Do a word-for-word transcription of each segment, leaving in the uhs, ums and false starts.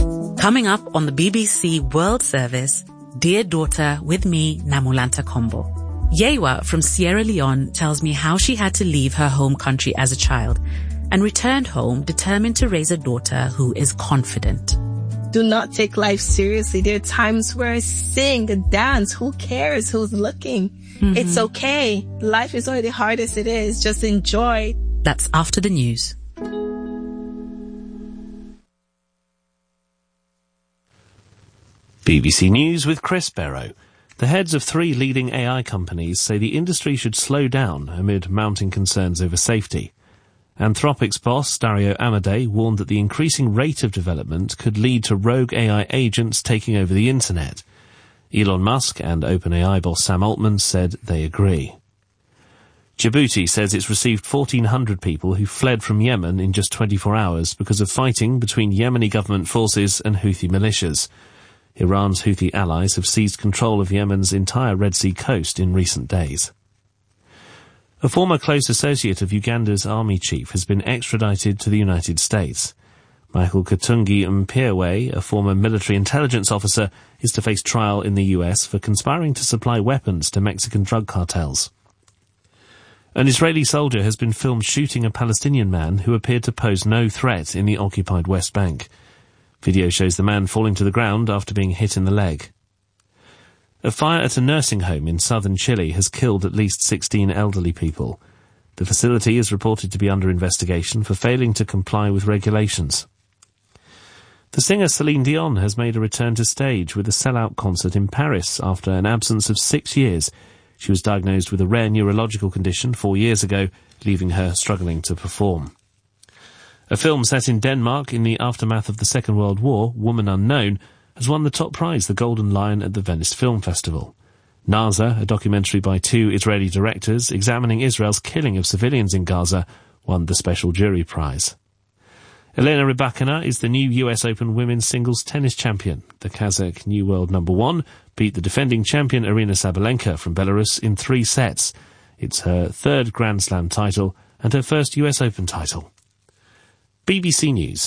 Coming up on the B B C World Service, Dear Daughter with me, Namulanta Kombo. Yewa from Sierra Leone tells me how she had to leave her home country as a child and returned home determined to raise a daughter who is confident. Do not take life seriously. There are times where I sing and dance. Who cares who's looking? Mm-hmm. It's okay. Life is already hard as it is. Just enjoy. That's after the news. B B C News with Chris Barrow. The heads of three leading A I companies say the industry should slow down amid mounting concerns over safety. Anthropic's boss, Dario Amodei, warned that the increasing rate of development could lead to rogue A I agents taking over the internet. Elon Musk and OpenAI boss Sam Altman said they agree. Djibouti says it's received fourteen hundred people who fled from Yemen in just twenty-four hours because of fighting between Yemeni government forces and Houthi militias. Iran's Houthi allies have seized control of Yemen's entire Red Sea coast in recent days. A former close associate of Uganda's army chief has been extradited to the United States. Michael Katungi Mpewe, a former military intelligence officer, is to face trial in the U S for conspiring to supply weapons to Mexican drug cartels. An Israeli soldier has been filmed shooting a Palestinian man who appeared to pose no threat in the occupied West Bank. Video shows the man falling to the ground after being hit in the leg. A fire at a nursing home in southern Chile has killed at least sixteen elderly people. The facility is reported to be under investigation for failing to comply with regulations. The singer Celine Dion has made a return to stage with a sellout concert in Paris after an absence of six years. She was diagnosed with a rare neurological condition four years ago, leaving her struggling to perform. A film set in Denmark in the aftermath of the Second World War, Woman Unknown, has won the top prize, the Golden Lion, at the Venice Film Festival. Naza, a documentary by two Israeli directors examining Israel's killing of civilians in Gaza, won the special jury prize. Elena Rybakina is the new U S Open women's singles tennis champion. The Kazakh new world number one beat the defending champion Aryna Sabalenka from Belarus in three sets. It's her third Grand Slam title and her first U S Open title. B B C News.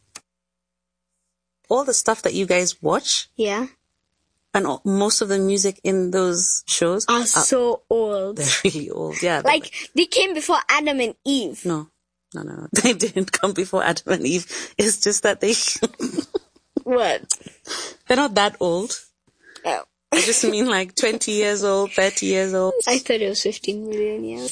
All the stuff that you guys watch, yeah, and all, most of the music in those shows are, are so old. They're really old, yeah. Like, they came before Adam and Eve. No, no, no, no. They didn't come before Adam and Eve. It's just that they... What? They're not that old. Oh. I just mean like twenty years old, thirty years old. I thought it was fifteen million years.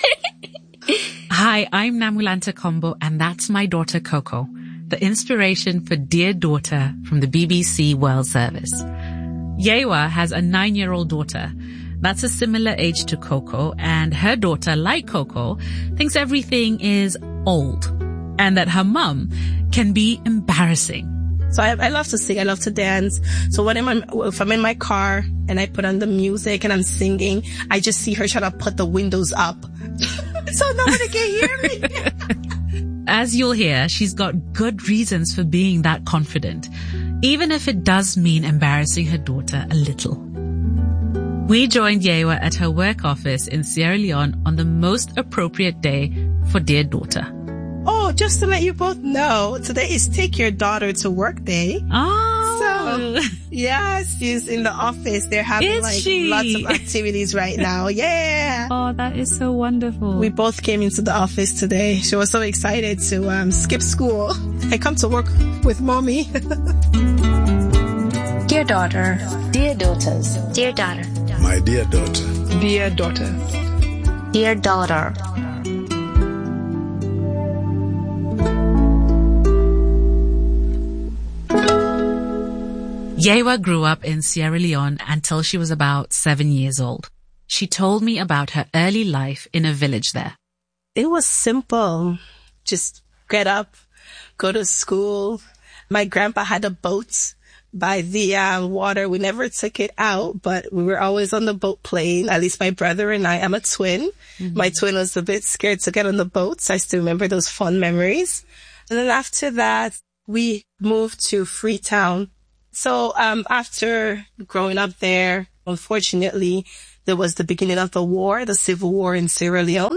Hi, I'm Namulanta Kombo, and that's my daughter Coco, the inspiration for Dear Daughter from the B B C World Service. Yewa has a nine-year-old daughter. That's a similar age to Coco, and her daughter, like Coco, thinks everything is old, and that her mum can be embarrassing. So I, I love to sing. I love to dance. So when I'm, if I'm in my car and I put on the music and I'm singing, I just see her trying to put the windows up so nobody can hear me. As you'll hear, she's got good reasons for being that confident, even if it does mean embarrassing her daughter a little. We joined Yewa at her work office in Sierra Leone on the most appropriate day for Dear Daughter. Oh, just to let you both know, today is Take Your Daughter to Work Day. Oh. So, yes, she's in the office. They're having is like she? lots of activities right now. Yeah. Oh, that is so wonderful. We both came into the office today. She was so excited to um, skip school and come to work with mommy. Dear daughter. Dear daughters. Dear daughter. My dear daughter. Dear daughter. Dear daughter. Yewa grew up in Sierra Leone until she was about seven years old. She told me about her early life in a village there. It was simple. Just get up, go to school. My grandpa had a boat by the uh, water. We never took it out, but we were always on the boat playing. At least my brother and I. I'm a twin. Mm-hmm. My twin was a bit scared to get on the boat, so I still remember those fun memories. And then after that, we moved to Freetown. So um after growing up there, unfortunately, there was the beginning of the war, the civil war in Sierra Leone.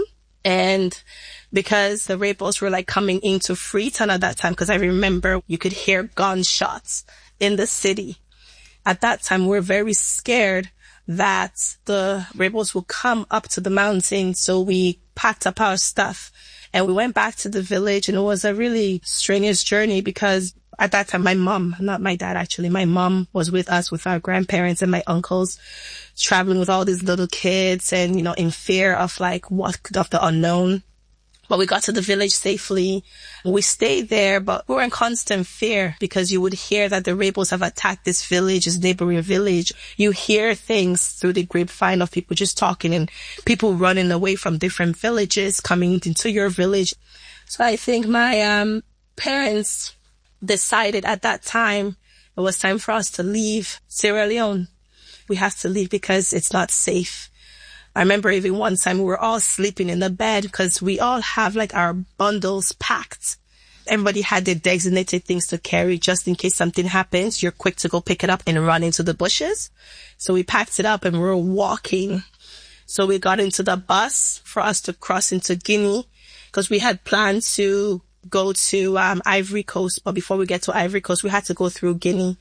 And because the rebels were like coming into Freetown at that time, because I remember you could hear gunshots in the city. At that time, we were very scared that the rebels would come up to the mountain. So we packed up our stuff and we went back to the village, and it was a really strenuous journey because at that time, my mom, not my dad actually, my mom was with us with our grandparents and my uncles, traveling with all these little kids and, you know, in fear of like what of the unknown. But we got to the village safely. We stayed there, but we were in constant fear because you would hear that the rebels have attacked this village, this neighboring village. You hear things through the grapevine of people just talking and people running away from different villages coming into your village. So I think my um parents decided at that time it was time for us to leave Sierra Leone. We have to leave because it's not safe. I remember even one time we were all sleeping in the bed because we all have like our bundles packed. Everybody had their designated things to carry just in case something happens. You're quick to go pick it up and run into the bushes. So we packed it up and we were walking. So we got into the bus for us to cross into Guinea because we had planned to go to um, Ivory Coast. But before we get to Ivory Coast, we had to go through Guinea.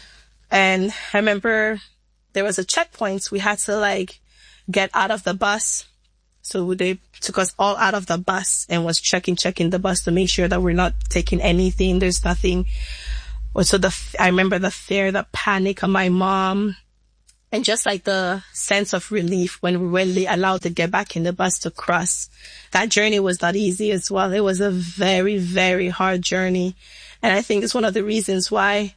And I remember there was a checkpoint. We had to like get out of the bus. So they took us all out of the bus and was checking, checking the bus to make sure that we're not taking anything. There's nothing. So the, I remember the fear, the panic of my mom and just like the sense of relief when we were really allowed to get back in the bus to cross. That journey was not easy as well. It was a very, very hard journey. And I think it's one of the reasons why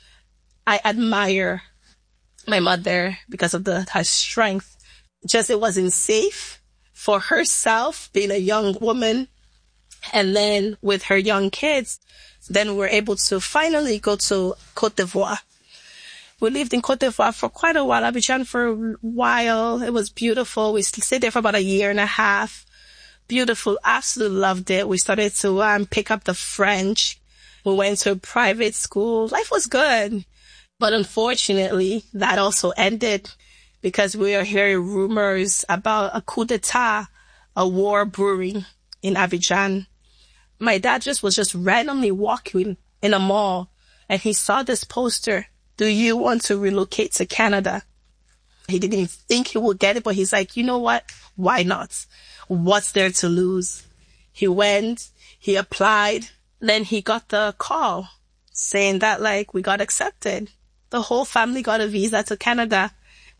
I admire my mother because of the, her strength. Just it wasn't safe for herself being a young woman and then with her young kids. Then we were able to finally go to Cote d'Ivoire. We lived in Cote d'Ivoire for quite a while, Abidjan for a while. It was beautiful. We stayed there for about a year and a half. Beautiful. Absolutely loved it. We started to um, pick up the French. We went to a private school. Life was good. But unfortunately, that also ended because we are hearing rumors about a coup d'etat, a war brewing in Abidjan. My dad just was just randomly walking in a mall and he saw this poster. Do you want to relocate to Canada? He didn't even think he would get it, but he's like, you know what? Why not? What's there to lose? He went, he applied, then he got the call saying that like we got accepted. The whole family got a visa to Canada.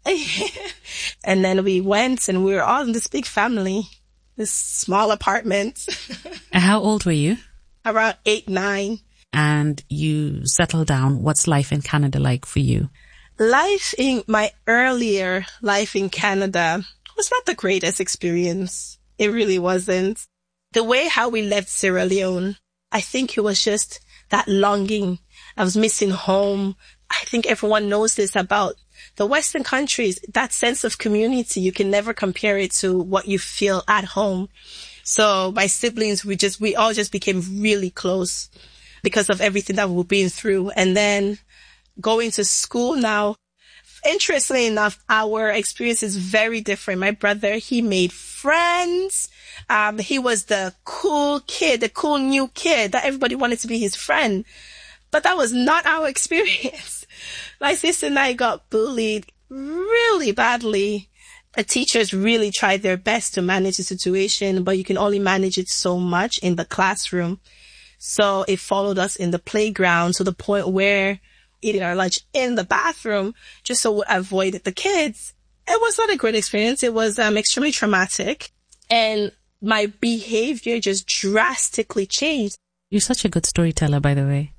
And then we went and we were all in this big family, this small apartment. How old were you? Around eight, nine. And you settled down. What's life in Canada like for you? Life in my earlier life in Canada was not the greatest experience. It really wasn't. The way how we left Sierra Leone, I think it was just that longing. I was missing home. I think everyone knows this about the Western countries, that sense of community. You can never compare it to what you feel at home. So my siblings, we just, we all just became really close because of everything that we've been through. And then going to school now, interestingly enough, our experience is very different. My brother, he made friends. Um, he was the cool kid, the cool new kid that everybody wanted to be his friend. But that was not our experience. My sister and I got bullied really badly. The teachers really tried their best to manage the situation, but you can only manage it so much in the classroom. So it followed us in the playground to the point where eating our lunch in the bathroom just so we avoid the kids. It was not a great experience. It was um, extremely traumatic. And my behavior just drastically changed. You're such a good storyteller, by the way.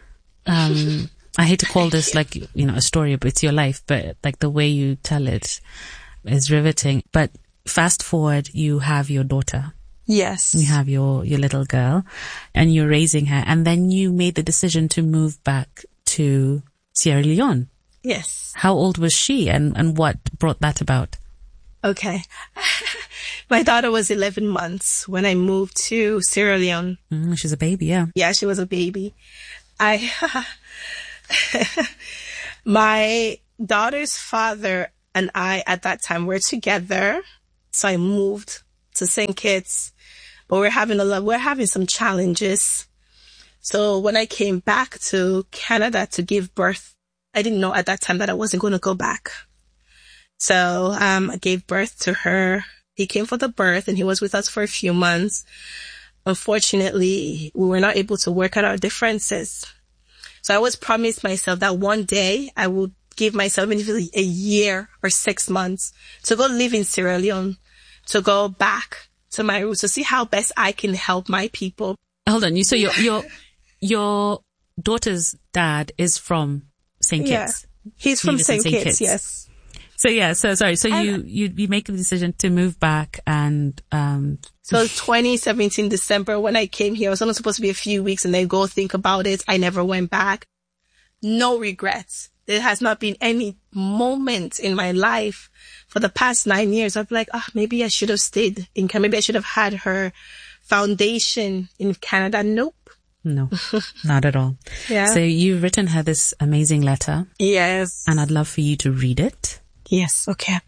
Um, I hate to call this like, you know, a story, but it's your life, but like the way you tell it is riveting. But fast forward, you have your daughter. Yes. You have your, your little girl and you're raising her. And then you made the decision to move back to Sierra Leone. Yes. How old was she and, and what brought that about? Okay. My daughter was eleven months when I moved to Sierra Leone. Mm, she's a baby, yeah. Yeah, she was a baby. I, my daughter's father and I at that time were together. So I moved to Saint Kitts, but we're having a lot, we're having some challenges. So when I came back to Canada to give birth, I didn't know at that time that I wasn't going to go back. So, um, I gave birth to her. He came for the birth and he was with us for a few months. Unfortunately, we were not able to work out our differences. So I always promised myself that one day I would give myself even a year or six months to go live in Sierra Leone, to go back to my roots, to see how best I can help my people. Hold on. You, so your, your, your daughter's dad is from Saint Kitts? Yeah, he's from Saint Kitts, Kitts, yes. So yeah, so sorry, so you, you, you make the decision to move back and, um. So twenty seventeen December, when I came here, I was only supposed to be a few weeks and then go think about it. I never went back. No regrets. There has not been any moment in my life for the past nine years. I'd be like, oh, maybe I should have stayed in Canada. Maybe I should have had her foundation in Canada. Nope. No, not at all. Yeah. So you've written her this amazing letter. Yes. And I'd love for you to read it. Yes. Okay.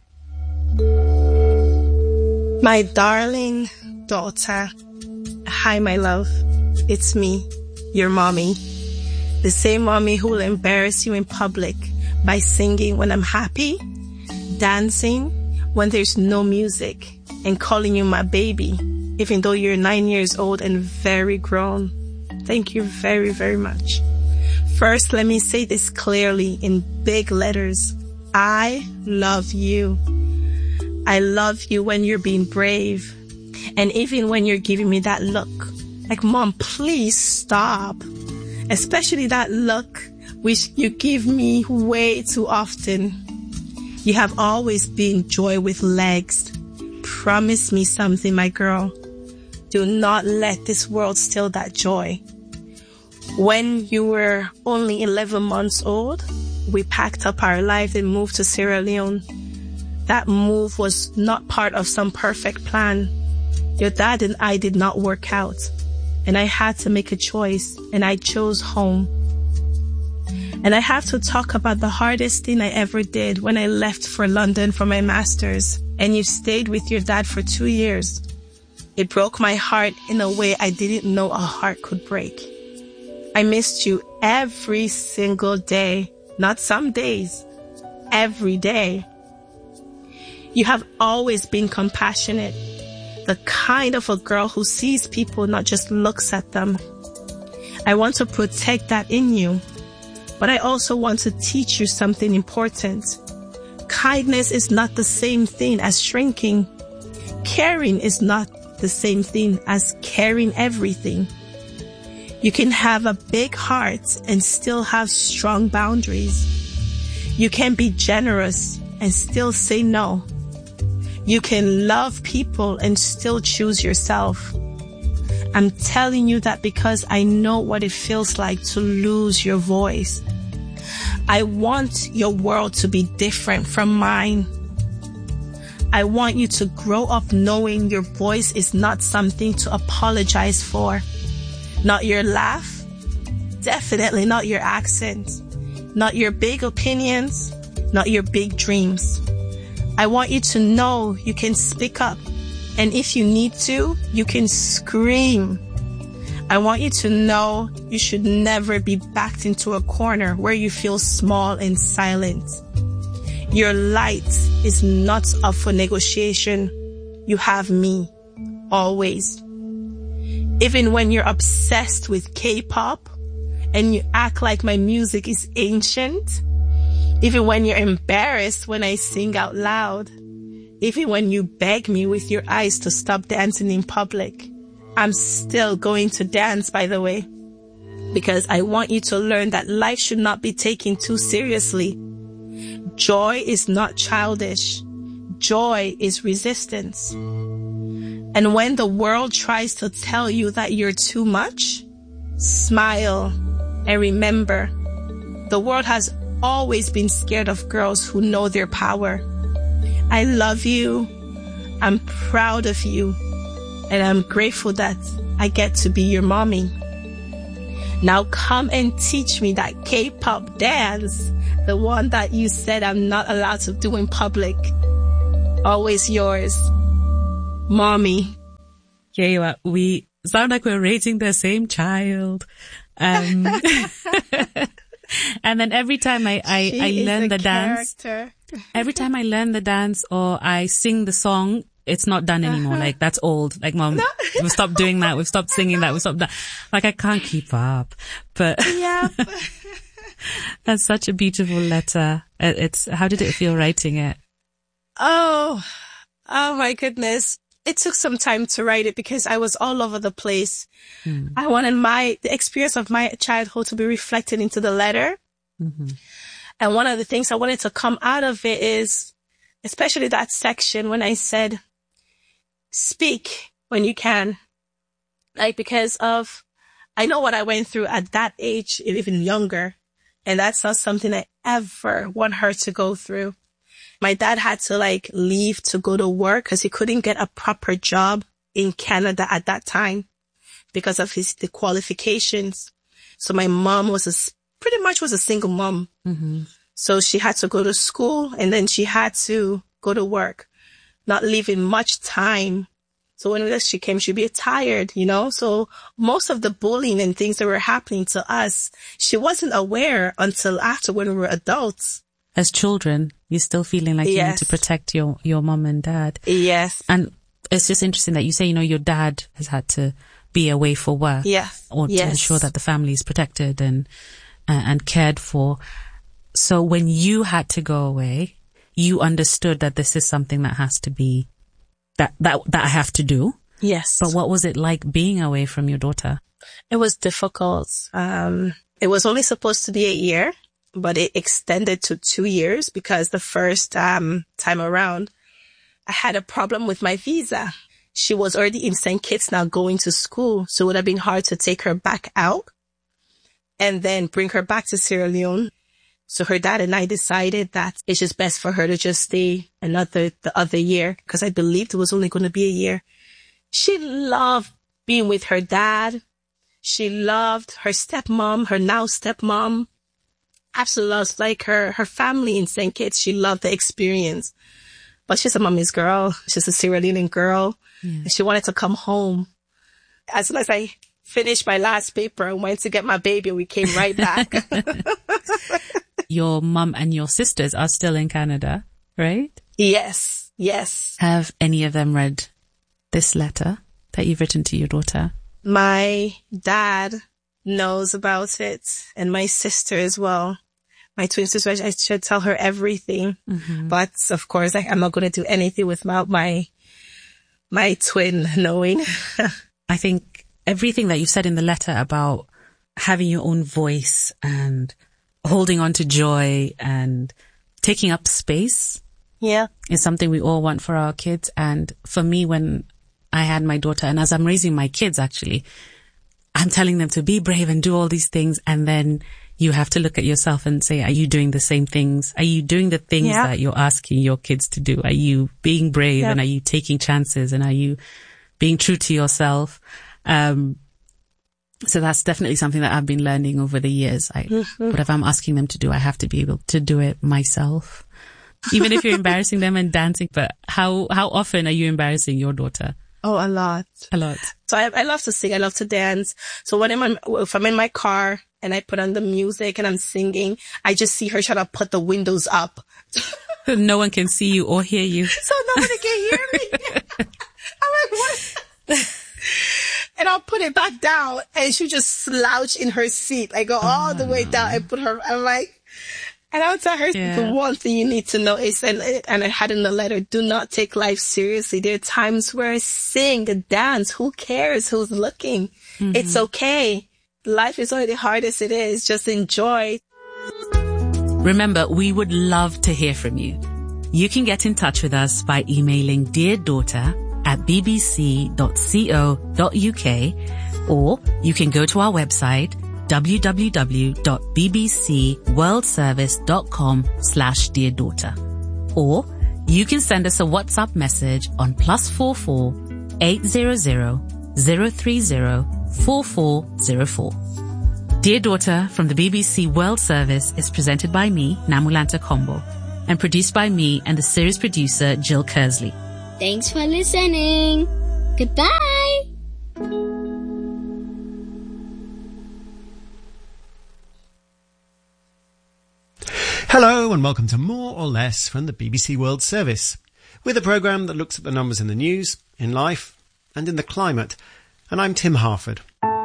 My darling daughter. Hi, my love. It's me, your mommy. The same mommy who will embarrass you in public by singing when I'm happy, dancing when there's no music, and calling you my baby, even though you're nine years old and very grown. Thank you very, very much. First, let me say this clearly in big letters. I love you. I love you when you're being brave. And even when you're giving me that look. Like, Mom, please stop. Especially that look which you give me way too often. You have always been joy with legs. Promise me something, my girl. Do not let this world steal that joy. When you were only eleven months old, we packed up our life and moved to Sierra Leone. That move was not part of some perfect plan. Your dad and I did not work out, and I had to make a choice, and I chose home. And I have to talk about the hardest thing I ever did when I left for London for my master's, and you stayed with your dad for two years. It broke my heart in a way I didn't know a heart could break. I missed you every single day, not some days, every day. You have always been compassionate, the kind of a girl who sees people, not just looks at them. I want to protect that in you, but I also want to teach you something important. Kindness is not the same thing as shrinking. Caring is not the same thing as caring everything. You can have a big heart and still have strong boundaries. You can be generous and still say no. You can love people and still choose yourself. I'm telling you that because I know what it feels like to lose your voice. I want your world to be different from mine. I want you to grow up knowing your voice is not something to apologize for. Not your laugh, definitely not your accent, not your big opinions, not your big dreams. I want you to know you can speak up, and if you need to, you can scream. I want you to know you should never be backed into a corner where you feel small and silent. Your light is not up for negotiation. You have me, always. Even when you're obsessed with K-pop and you act like my music is ancient, even when you're embarrassed when I sing out loud, even when you beg me with your eyes to stop dancing in public, I'm still going to dance, by the way, because I want you to learn that life should not be taken too seriously. Joy is not childish. Joy is resistance. And when the world tries to tell you that you're too much, smile and remember, the world has always been scared of girls who know their power. I love you. I'm proud of you. And I'm grateful that I get to be your mommy. Now come and teach me that K-pop dance, the one that you said I'm not allowed to do in public. Always yours, Mommy. Yeah, we sound like we're raising the same child. Um, and then every time I, I, I learn the character. dance, every time I learn the dance or I sing the song, it's not done anymore. Uh-huh. Like, that's old. Like, Mom, no. we've stopped doing that. We've stopped singing that. We've stopped that. Like, I can't keep up. But yeah. That's such a beautiful letter. It's, how did it feel writing it? Oh, oh my goodness. It took some time to write it because I was all over the place. Hmm. I wanted my, the experience of my childhood to be reflected into the letter. Mm-hmm. And one of the things I wanted to come out of it is, especially that section when I said, speak when you can. Like, because of, I know what I went through at that age, even younger. And that's not something I ever want her to go through. My dad had to like leave to go to work because he couldn't get a proper job in Canada at that time because of his, the qualifications. So my mom was a, pretty much was a single mom. Mm-hmm. So she had to go to school and then she had to go to work, not leaving much time. So when she came, she'd be tired, you know? So most of the bullying and things that were happening to us, she wasn't aware until after when we were adults. As children, you're still feeling like yes. you need to protect your, your mom and dad. Yes. And it's just interesting that you say, you know, your dad has had to be away for work. Yes. Or yes. to ensure that the family is protected and, uh, and cared for. So when you had to go away, you understood that this is something that has to be, that, that, that I have to do. Yes. But what was it like being away from your daughter? It was difficult. Um, it was only supposed to be a year, but it extended to two years because the first, um, time around, I had a problem with my visa. She was already in Saint Kitts now going to school. So it would have been hard to take her back out and then bring her back to Sierra Leone. So her dad and I decided that it's just best for her to just stay another, the other year, because I believed it was only going to be a year. She loved being with her dad. She loved her stepmom, her now stepmom. Absolutely loves like her, her family in Saint Kitts. She loved the experience, but she's a mommy's girl. She's a Sierra Leonean girl. Yeah. And she wanted to come home. As soon as I finished my last paper, I went to get my baby and we came right back. Your mom and your sisters are still in Canada, right? Yes. Yes. Have any of them read this letter that you've written to your daughter? My dad knows about it and my sister as well. My twin sister, I should tell her everything. Mm-hmm. But of course, I, I'm not going to do anything without my, my twin knowing. I think everything that you said in the letter about having your own voice and holding on to joy and taking up space. Yeah. Is something we all want for our kids. And for me, when I had my daughter and as I'm raising my kids, actually, I'm telling them to be brave and do all these things. And then you have to look at yourself and say, are you doing the same things? Are you doing the things yeah. that you're asking your kids to do? Are you being brave yeah. and are you taking chances and are you being true to yourself? Um, so that's definitely something that I've been learning over the years. I, mm-hmm. Whatever I'm asking them to do, I have to be able to do it myself. Even if you're embarrassing them and dancing, but how, how often are you embarrassing your daughter? Oh, a lot. A lot. So I, I love to sing. I love to dance. So when I'm, if I'm in my car and I put on the music and I'm singing, I just see her trying to put the windows up. No one can see you or hear you. So nobody can hear me. I'm like, what? And I'll put it back down and she'll just slouch in her seat. I go all oh, the way down and put her, I'm like, and I'll tell her yeah. the one thing you need to know is, and, and I had in the letter, do not take life seriously. There are times where I sing, dance. Who cares who's looking? Mm-hmm. It's okay. Life is already hard as it is. Just enjoy. Remember, we would love to hear from you. You can get in touch with us by emailing Dear Daughter at b b c dot co dot u k, or you can go to our website w w w dot b b c world service dot com slash dear daughter, or you can send us a WhatsApp message on plus four four eight zero zero zero three zero four four zero four. Dear Daughter from the B B C World Service is presented by me, Namulanta Kombo, and produced by me and the series producer Jill Kersley. Thanks for listening. Goodbye. Hello and welcome to More or Less from the B B C World Service. We're the programme that looks at the numbers in the news, in life and in the climate. And I'm Tim Harford.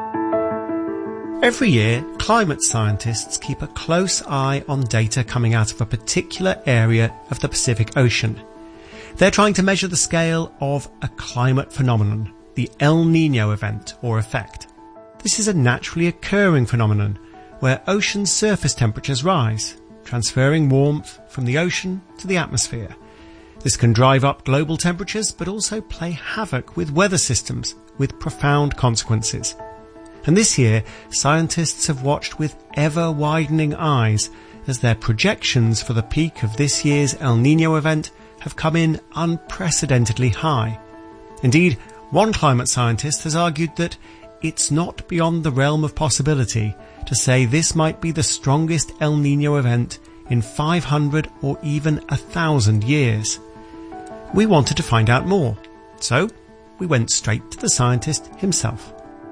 Every year, climate scientists keep a close eye on data coming out of a particular area of the Pacific Ocean. They're trying to measure the scale of a climate phenomenon, the El Niño event or effect. This is a naturally occurring phenomenon where ocean surface temperatures rise, transferring warmth from the ocean to the atmosphere. This can drive up global temperatures, but also play havoc with weather systems with profound consequences. And this year, scientists have watched with ever-widening eyes as their projections for the peak of this year's El Niño event have come in unprecedentedly high. Indeed, one climate scientist has argued that it's not beyond the realm of possibility to say this might be the strongest El Niño event in five hundred or even one thousand years. We wanted to find out more, so we went straight to the scientist himself.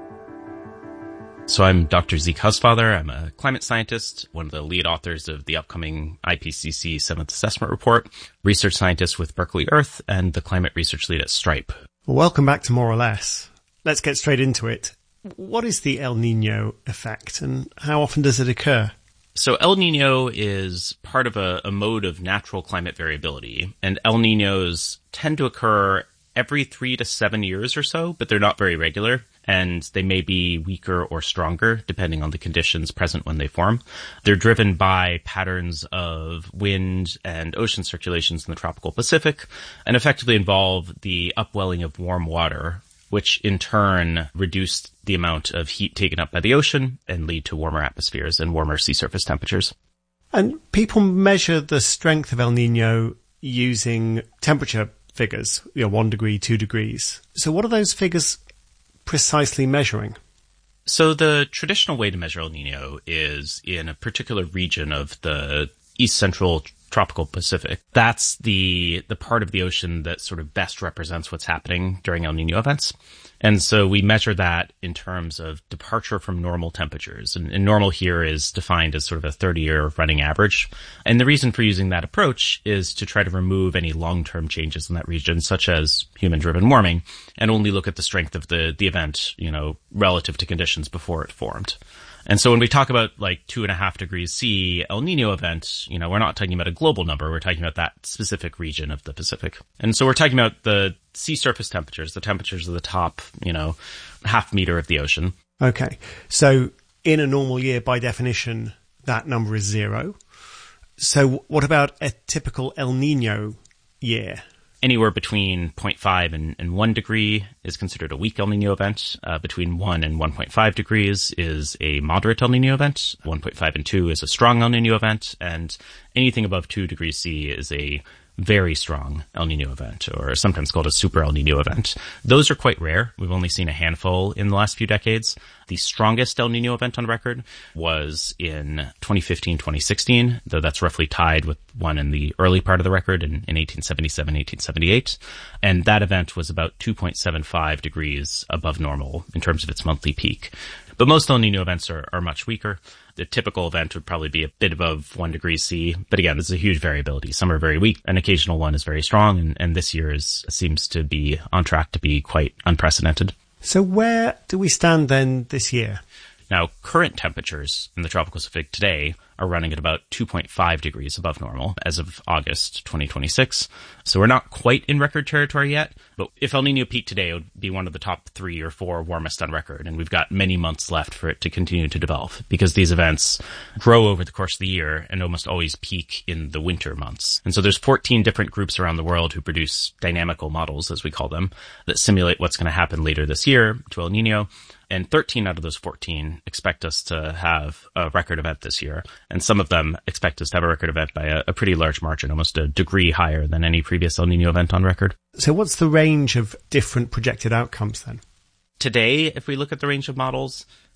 So I'm Doctor Zeke Husfather. I'm a climate scientist, one of the lead authors of the upcoming I P C C seventh Assessment Report, research scientist with Berkeley Earth, and the climate research lead at Stripe. Well, welcome back to More or Less. Let's get straight into it. What is the El Niño effect and how often does it occur? So El Niño is part of a, a mode of natural climate variability, and El Niños tend to occur every three to seven years or so, but they're not very regular, and they may be weaker or stronger depending on the conditions present when they form. They're driven by patterns of wind and ocean circulations in the tropical Pacific, and effectively involve the upwelling of warm water, which in turn reduce the amount of heat taken up by the ocean and lead to warmer atmospheres and warmer sea surface temperatures. And people measure the strength of El Niño using temperature figures, you know, one degree, two degrees. So what are those figures precisely measuring? So the traditional way to measure El Niño is in a particular region of the east central tropical Pacific. That's the the part of the ocean that sort of best represents what's happening during El Niño events. And so we measure that in terms of departure from normal temperatures. And, and normal here is defined as sort of a thirty-year running average. And the reason for using that approach is to try to remove any long-term changes in that region, such as human-driven warming, and only look at the strength of the, the event, you know, relative to conditions before it formed. And so when we talk about like two and a half degrees C El Niño event, you know, we're not talking about a global number. We're talking about that specific region of the Pacific. And so we're talking about the sea surface temperatures, the temperatures of the top, you know, half meter of the ocean. Okay. So in a normal year, by definition, that number is zero. So what about a typical El Niño year? Anywhere between zero point five and, and one degree is considered a weak El Niño event. Uh, between one and one point five degrees is a moderate El Niño event. one point five and two is a strong El Niño event. And anything above two degrees C is a very strong El Niño event, or sometimes called a super El Niño event. Those are quite rare. We've only seen a handful in the last few decades. The strongest El Niño event on record was in twenty fifteen, twenty sixteen, though that's roughly tied with one in the early part of the record in, in eighteen seventy-seven, eighteen seventy-eight. And that event was about two point seven five degrees above normal in terms of its monthly peak. But most El Niño events are, are much weaker. The typical event would probably be a bit above one degree C. But again, there's a huge variability. Some are very weak. An occasional one is very strong. And, and this year is, seems to be on track to be quite unprecedented. So where do we stand then this year? Now, current temperatures in the tropical Pacific today are running at about two point five degrees above normal as of August twenty twenty-six. So we're not quite in record territory yet, but if El Niño peaked today, it would be one of the top three or four warmest on record, and we've got many months left for it to continue to develop because these events grow over the course of the year and almost always peak in the winter months. And so there's fourteen different groups around the world who produce dynamical models, as we call them, that simulate what's going to happen later this year to El Niño. And thirteen out of those fourteen expect us to have a record event this year. And some of them expect us to have a record event by a, a pretty large margin, almost a degree higher than any previous El Niño event on record. So what's the range of different projected outcomes then? Today, if we look at the range of models,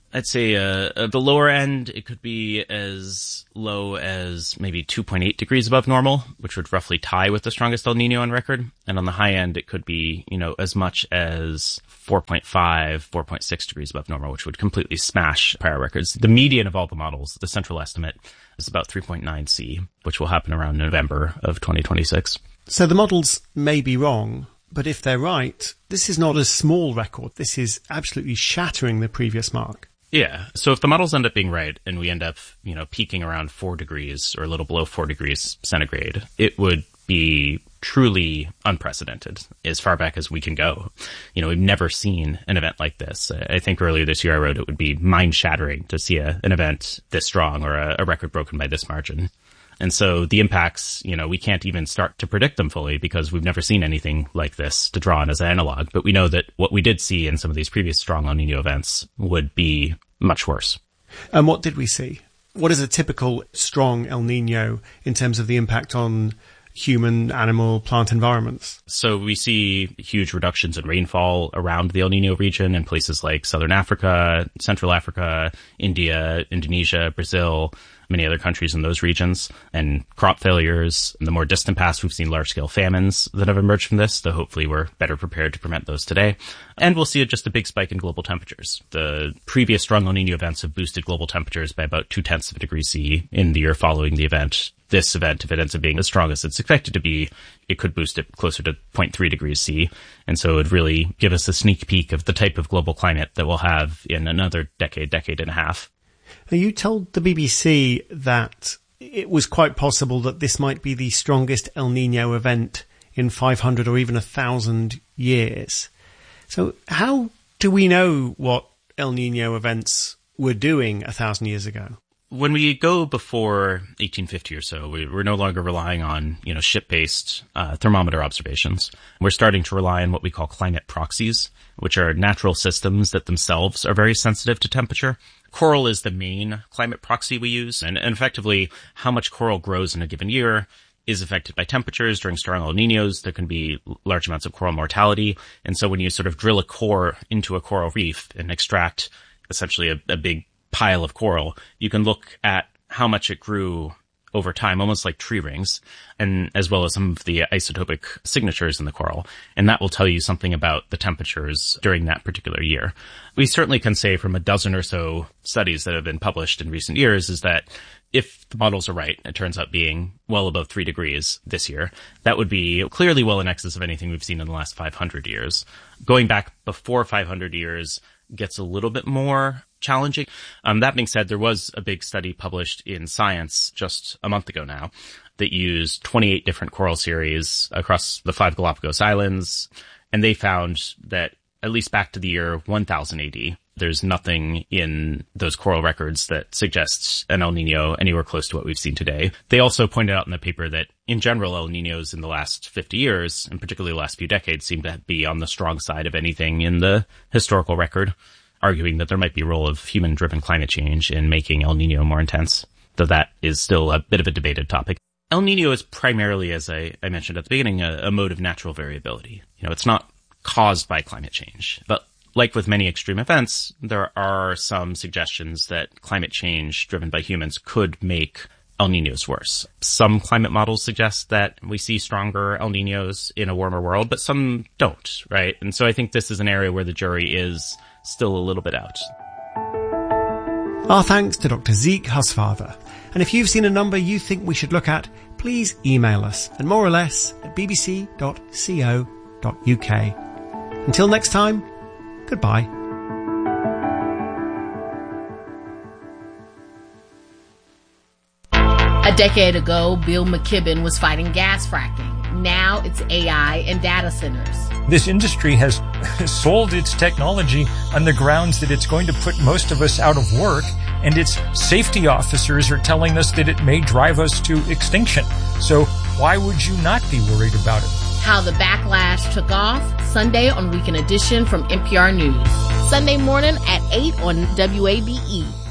I'd say uh, at the lower end, it could be as low as maybe two point eight degrees above normal, which would roughly tie with the strongest El Nino on record. And on the high end, it could be, you know, as much as four point five, four point six degrees above normal, which would completely smash prior records. The median of all the models, the central estimate, is about three point nine C, which will happen around November of twenty twenty-six. So the models may be wrong, but if they're right, this is not a small record. This is absolutely shattering the previous mark. Yeah. So if the models end up being right and we end up, you know, peaking around four degrees or a little below four degrees centigrade, it would be truly unprecedented as far back as we can go. You know, we've never seen an event like this. I think earlier this year I wrote it would be mind-shattering to see a, an event this strong or a, a record broken by this margin. And so the impacts, you know, we can't even start to predict them fully because we've never seen anything like this to draw on as an analog. But we know that what we did see in some of these previous strong El Nino events would be much worse. And what did we see? What is a typical strong El Nino in terms of the impact on human, animal, plant environments? So we see huge reductions in rainfall around the El Nino region in places like Southern Africa, Central Africa, India, Indonesia, Brazil, many other countries in those regions, and crop failures. In the more distant past, we've seen large-scale famines that have emerged from this, though hopefully we're better prepared to prevent those today. And we'll see just a big spike in global temperatures. The previous strong El Nino events have boosted global temperatures by about two-tenths of a degree C in the year following the event. This event, if it ends up being as strong as it's expected to be, it could boost it closer to zero point three degrees C. And so it would really give us a sneak peek of the type of global climate that we'll have in another decade, decade and a half. Now, you told the B B C that it was quite possible that this might be the strongest El Nino event in five hundred or even one thousand years. So how do we know what El Nino events were doing one thousand years ago? When we go before eighteen fifty or so, we, we're no longer relying on, you know, ship-based uh, thermometer observations. We're starting to rely on what we call climate proxies, which are natural systems that themselves are very sensitive to temperature. Coral is the main climate proxy we use, and, and effectively how much coral grows in a given year is affected by temperatures. During strong El Ninos, there can be large amounts of coral mortality. And so when you sort of drill a core into a coral reef and extract essentially a, a big pile of coral, you can look at how much it grew over time, almost like tree rings, and as well as some of the isotopic signatures in the coral. And that will tell you something about the temperatures during that particular year. We certainly can say from a dozen or so studies that have been published in recent years is that if the models are right, it turns out being well above three degrees this year, that would be clearly well in excess of anything we've seen in the last five hundred years. Going back before five hundred years gets a little bit more challenging. Um, that being said, there was a big study published in Science just a month ago now that used twenty-eight different coral series across the five Galapagos Islands, and they found that at least back to the year one thousand A D, there's nothing in those coral records that suggests an El Nino anywhere close to what we've seen today. They also pointed out in the paper that in general, El Ninos in the last fifty years, and particularly the last few decades, seem to be on the strong side of anything in the historical record, arguing that there might be a role of human-driven climate change in making El Nino more intense, though that is still a bit of a debated topic. El Nino is primarily, as I, I mentioned at the beginning, a, a mode of natural variability. You know, it's not caused by climate change, but like with many extreme events, there are some suggestions that climate change driven by humans could make El Ninos worse. Some climate models suggest that we see stronger El Ninos in a warmer world, but some don't, right? And so I think this is an area where the jury is still a little bit out. Our thanks to Doctor Zeke Husfather. And if you've seen a number you think we should look at, please email us at more or less at b b c dot co dot u k. Until next time, goodbye. A decade ago, Bill McKibben was fighting gas fracking. Now it's A I and data centers. This industry has sold its technology on the grounds that it's going to put most of us out of work, and its safety officers are telling us that it may drive us to extinction. So why would you not be worried about it? How the backlash took off, Sunday on Weekend Edition from N P R News. Sunday morning at eight on W A B E.